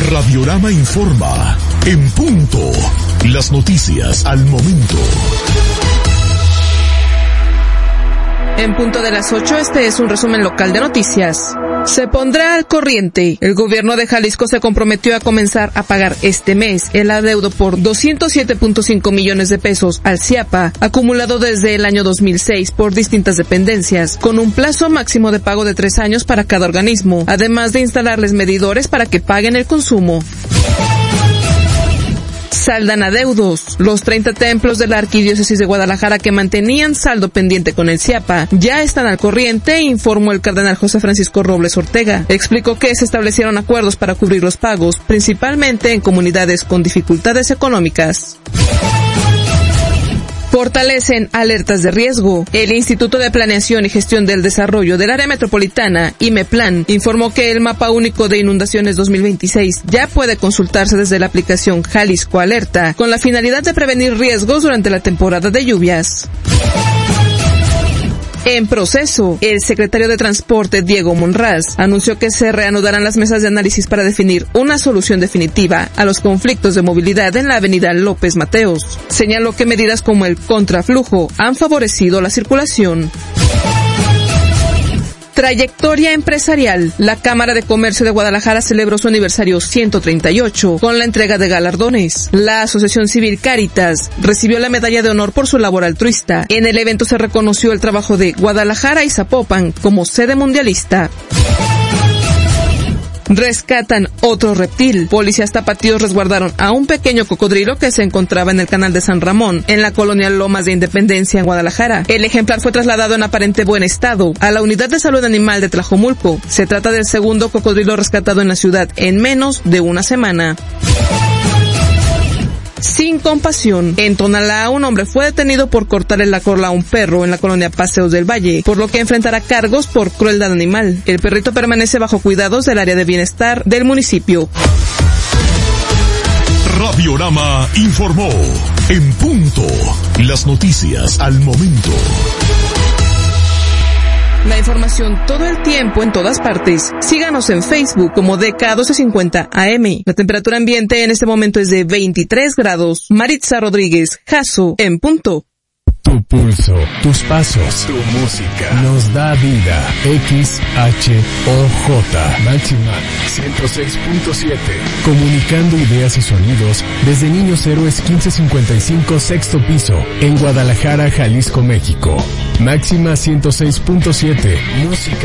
Radiorama informa. En punto. Las noticias al momento. En punto de las 8, este es un resumen local de noticias. Se pondrá al corriente. El gobierno de Jalisco se comprometió a comenzar a pagar este mes el adeudo por 207.5 millones de pesos al CIAPA, acumulado desde el año 2006 por distintas dependencias, con un plazo máximo de pago de 3 años para cada organismo, además de instalarles medidores para que paguen el consumo. Saldan adeudos. Los 30 templos de la Arquidiócesis de Guadalajara que mantenían saldo pendiente con el CIAPA ya están al corriente, informó el cardenal José Francisco Robles Ortega. Explicó que se establecieron acuerdos para cubrir los pagos, principalmente en comunidades con dificultades económicas. Fortalecen alertas de riesgo. El Instituto de Planeación y Gestión del Desarrollo del Área Metropolitana, IMEPLAN, informó que el Mapa Único de Inundaciones 2026 ya puede consultarse desde la aplicación Jalisco Alerta, con la finalidad de prevenir riesgos durante la temporada de lluvias. En proceso, el secretario de Transporte, Diego Monraz, anunció que se reanudarán las mesas de análisis para definir una solución definitiva a los conflictos de movilidad en la avenida López Mateos. Señaló que medidas como el contraflujo han favorecido la circulación. Trayectoria empresarial. La Cámara de Comercio de Guadalajara celebró su aniversario 138 con la entrega de galardones. La Asociación Civil Cáritas recibió la medalla de honor por su labor altruista. En el evento se reconoció el trabajo de Guadalajara y Zapopan como sede mundialista. Rescatan otro reptil. Policías tapatíos resguardaron a un pequeño cocodrilo que se encontraba en el canal de San Ramón, en la colonia Lomas de Independencia, en Guadalajara. El ejemplar fue trasladado en aparente buen estado a la Unidad de Salud Animal de Tlajomulco. Se trata del segundo cocodrilo rescatado en la ciudad en menos de una semana. Sin compasión. En Tonalá, un hombre fue detenido por cortarle la cola a un perro en la colonia Paseos del Valle, por lo que enfrentará cargos por crueldad animal. El perrito permanece bajo cuidados del área de bienestar del municipio. Radiorama informó. En punto. Las noticias al momento. La información todo el tiempo en todas partes. Síganos en Facebook como DK1250 AM. La temperatura ambiente en este momento es de 23 grados. Maritza Rodríguez, Jasso, en punto. Tu pulso, tus pasos, tu música nos da vida. XHOJ Máxima 106.7. Comunicando ideas y sonidos desde Niños Héroes 1555 sexto piso en Guadalajara, Jalisco, México. Máxima 106.7. Música